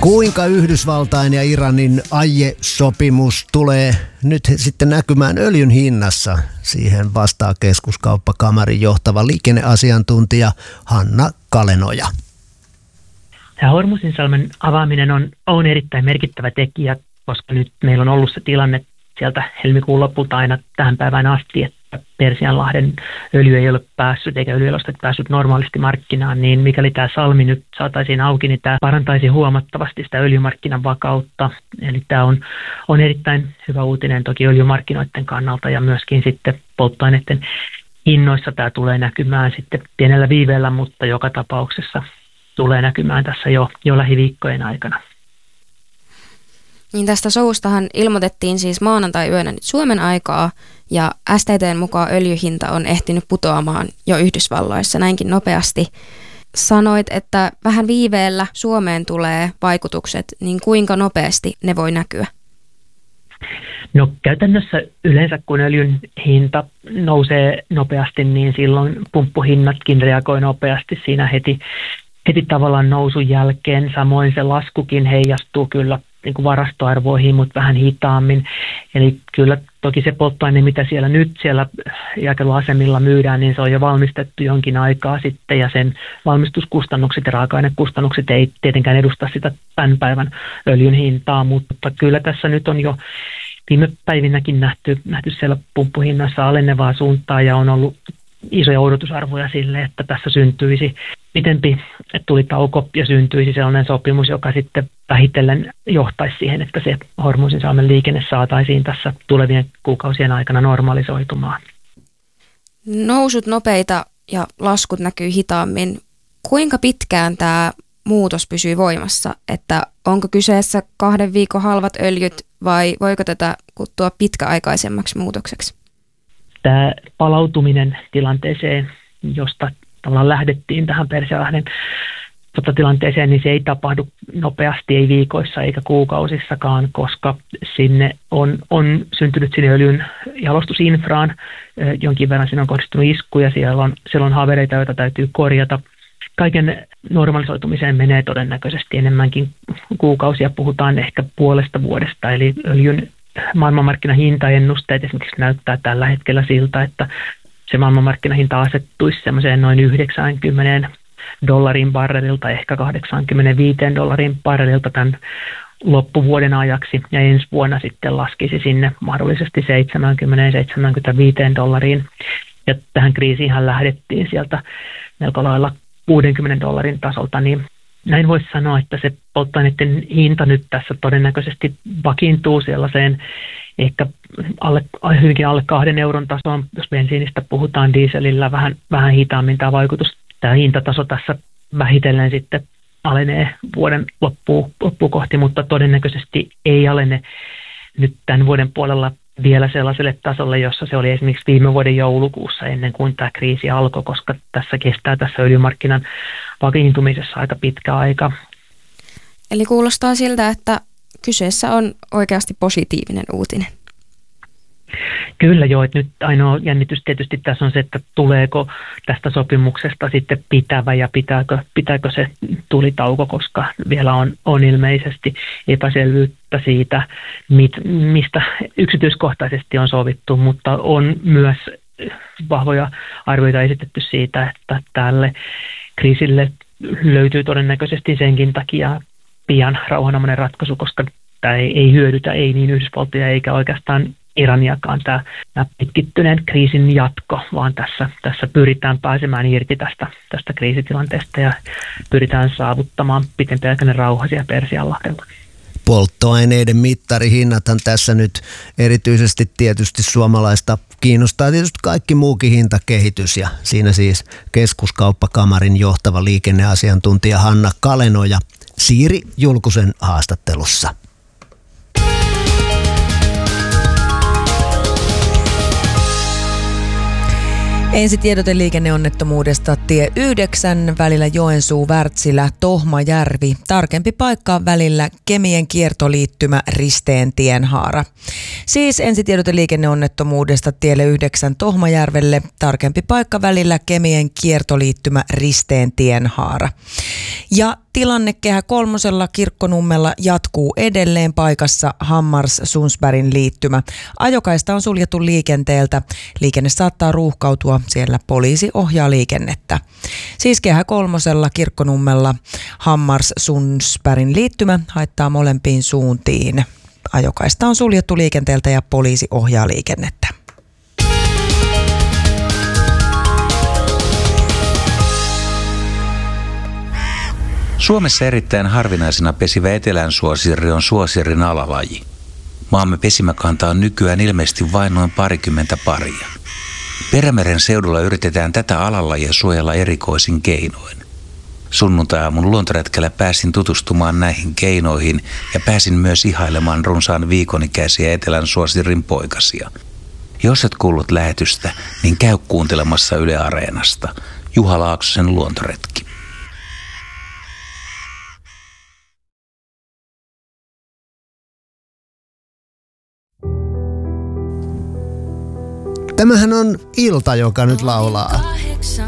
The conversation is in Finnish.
Kuinka Yhdysvaltain ja Iranin aiesopimus tulee nyt sitten näkymään öljyn hinnassa? Siihen vastaa Keskuskauppakamarin johtava liikenneasiantuntija Hanna Kalenoja. Tämä Hormuzinsalmen avaaminen on erittäin merkittävä tekijä, koska nyt meillä on ollut se tilanne sieltä helmikuun lopulta aina tähän päivään asti, että Persianlahden öljy ei ole päässyt eikä öljyjalostajat päässyt normaalisti markkinaan, niin mikäli tämä salmi nyt saataisiin auki, niin tämä parantaisi huomattavasti sitä öljymarkkinan vakautta. Eli tämä on erittäin hyvä uutinen toki öljymarkkinoiden kannalta ja myöskin sitten polttoaineiden hinnoissa tämä tulee näkymään sitten pienellä viiveellä, mutta joka tapauksessa tulee näkymään tässä jo lähiviikkojen aikana. Niin tästä sovustahan ilmoitettiin siis maanantai-yönä nyt Suomen aikaa, ja STT:n mukaan öljyhinta on ehtinyt putoamaan jo Yhdysvalloissa näinkin nopeasti. Sanoit, että vähän viiveellä Suomeen tulee vaikutukset, niin kuinka nopeasti ne voi näkyä? No käytännössä yleensä kun öljyn hinta nousee nopeasti, niin silloin pumppuhinnatkin reagoi nopeasti siinä heti tavallaan nousun jälkeen. Samoin se laskukin heijastuu kyllä niin kuin varastoarvoihin, mutta vähän hitaammin. Eli kyllä toki se polttoaine, mitä siellä jakeluasemilla myydään, niin se on jo valmistettu jonkin aikaa sitten, ja sen valmistuskustannukset ja raaka-ainekustannukset ei tietenkään edusta sitä tämän päivän öljyn hintaa, mutta kyllä tässä nyt on jo viime päivinäkin nähty siellä pumppuhinnassa alenevaa suuntaa, ja on ollut isoja odotusarvoja sille, että tässä syntyisi pitempi tulitauko ja syntyisi sellainen sopimus, joka sitten vähitellen johtaisi siihen, että se Hormuzinsalmen liikenne saataisiin tässä tulevien kuukausien aikana normalisoitumaan. Nousut nopeita ja laskut näkyy hitaammin. Kuinka pitkään tämä muutos pysyy voimassa? Että onko kyseessä 2 viikon halvat öljyt vai voiko tätä kuttua pitkäaikaisemmaksi muutokseksi? Tämä palautuminen tilanteeseen, josta tavallaan lähdettiin tähän Persianlahden tilanteeseen, niin se ei tapahdu nopeasti, ei viikoissa eikä kuukausissakaan, koska sinne on syntynyt sinne öljyn jalostusinfraan. Jonkin verran siinä on kohdistunut iskuja, siellä on haavereita, joita täytyy korjata. Kaiken normalisoitumiseen menee todennäköisesti enemmänkin kuukausia, puhutaan ehkä puolesta vuodesta, eli öljyn maailmanmarkkinahintaennusteet esimerkiksi näyttää tällä hetkellä siltä, että se maailmanmarkkinahinta asettuisi semmoiseen noin $90 barrelilta, ehkä $85 barrelilta tämän loppuvuoden ajaksi, ja ensi vuonna sitten laskisi sinne mahdollisesti $70-75. Ja tähän kriisiinhän lähdettiin sieltä melko lailla $60 tasolta, niin näin voisi sanoa, että se polttoaineiden hinta nyt tässä todennäköisesti vakiintuu sellaiseen ehkä hyvinkin alle 2 euron tasoon, jos bensiinistä puhutaan, dieselillä vähän hitaammin tämä vaikutus. Tämä hintataso tässä vähitellen sitten alenee vuoden loppuun kohti, mutta todennäköisesti ei alene nyt tämän vuoden puolella vielä sellaiselle tasolle, jossa se oli esimerkiksi viime vuoden joulukuussa ennen kuin tämä kriisi alkoi, koska tässä kestää tässä öljymarkkinan vakiintumisessa aika pitkä aika. Eli kuulostaa siltä, että kyseessä on oikeasti positiivinen uutinen. Kyllä joo, että nyt ainoa jännitys tietysti tässä on se, että tuleeko tästä sopimuksesta sitten pitävä ja pitääkö se tulitauko, koska vielä on ilmeisesti epäselvyyttä siitä, mistä yksityiskohtaisesti on sovittu, mutta on myös vahvoja arvioita esitetty siitä, että tälle kriisille löytyy todennäköisesti senkin takia pian rauhanomainen ratkaisu, koska tämä ei hyödytä ei niin Yhdysvaltoja eikä oikeastaan Iraniakaan tämä pitkittyneen kriisin jatko, vaan tässä pyritään pääsemään irti tästä kriisitilanteesta ja pyritään saavuttamaan pitempiaikainen rauha siellä Persianlahdella. Polttoaineiden mittarihinnathan tässä nyt erityisesti tietysti suomalaista kiinnostaa tietysti kaikki muukin hintakehitys, ja siinä siis Keskuskauppakamarin johtava liikenneasiantuntija Hanna Kalenoja Siiri Julkusen haastattelussa. Ensi tiedote liikenneonnettomuudesta tie 9 välillä Joensuu-Wärtsilä Tohmajärvi. Tarkempi paikka välillä Kemien kiertoliittymä Risteentienhaara. Siis ensi tiedote liikenneonnettomuudesta tielle 9 Tohmajärvelle. Tarkempi paikka välillä Kemien kiertoliittymä Risteentienhaara. Ja tilanne Kehä Kolmosella Kirkkonummella jatkuu edelleen paikassa Hammars-Sundsbergin liittymä. Ajokaista on suljettu liikenteeltä. Liikenne saattaa ruuhkautua, siellä poliisi ohjaa liikennettä. Siis Kehä Kolmosella Kirkkonummella Hammars-Sundsbergin liittymä haittaa molempiin suuntiin. Ajokaista on suljettu liikenteeltä ja poliisi ohjaa liikennettä. Suomessa erittäin harvinaisena pesivä etelänsuosirri on suosirin alalaji. Maamme pesimäkanta on nykyään ilmeisesti vain noin 20 paria. Perämeren seudulla yritetään tätä alalajia suojella erikoisin keinoin. Sunnuntai-aamun luontoretkellä pääsin tutustumaan näihin keinoihin ja pääsin myös ihailemaan runsaan viikonikäisiä etelänsuosirin poikasia. Jos et kuullut lähetystä, niin käy kuuntelemassa Yle Areenasta. Juha Laaksosen luontoretki. Tämähän on Ilta, joka nyt laulaa.